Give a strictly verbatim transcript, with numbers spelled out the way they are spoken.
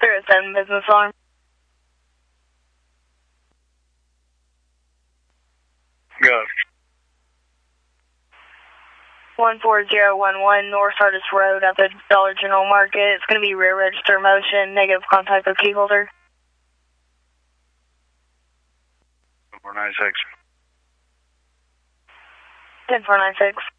zero seven business alarm. Go. one four zero one one North Sardis Road at the Dollar General Market. It's going to be rear register motion, negative contact with key holder. four nine six. ten four nine six.